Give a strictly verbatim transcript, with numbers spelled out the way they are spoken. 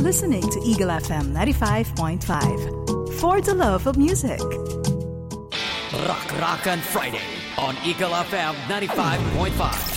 listening to Eagle F M ninety-five point five. For the love of music. Rock Rock on Friday on Eagle F M ninety-five point five.